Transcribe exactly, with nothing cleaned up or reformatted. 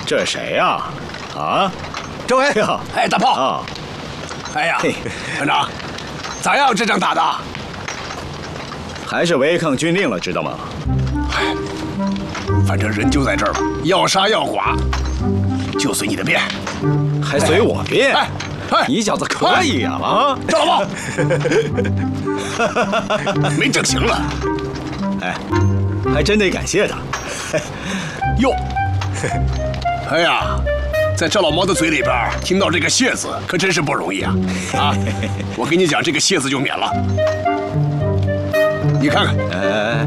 这是谁呀？啊， 政委，哎，大炮。 啊， 哎呀，团长，咋样？这仗打的？ 还是违抗军令了，知道吗？ 哎，反正人就在这儿了，要杀要剐，就随你的便。 还随我便？ 哎，哎， 你小子可以呀！啊， 赵老炮，没整行了。 哎，还真得感谢他。 哟，哎呀，在赵老毛的嘴里边听到这个谢字，可真是不容易啊！啊，我跟你讲，这个谢字就免了。你看看， 呃。